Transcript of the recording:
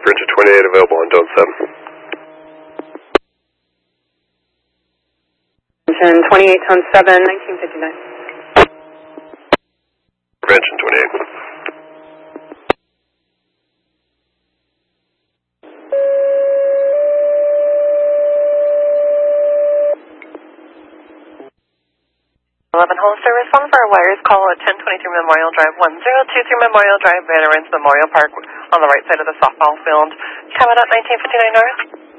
Bridge 28 available on Dome 7. 28 Tone 7, 1959. Prevention 28. Holster, respond for a wires call at 1023 Memorial Drive, 1023 Memorial Drive, Vanderbilt Memorial Park on the right side of the softball field. Coming up 1959 North.